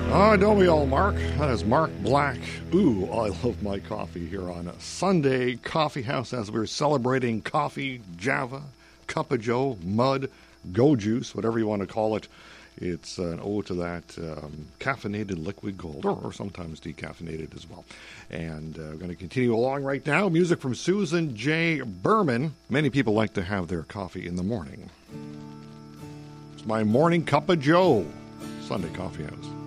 Oh, don't we all, Mark? That is Mark Black. Ooh, I love my coffee here on a Sunday Coffee House as we're celebrating coffee, Java, Cup of Joe, Mud, Go Juice, whatever you want to call it. It's an ode to that caffeinated liquid gold, or sometimes decaffeinated as well. And we're going to continue along right now. Music from Susan J. Berman. Many people like to have their coffee in the morning. It's my morning Cup of Joe, Sunday Coffee House.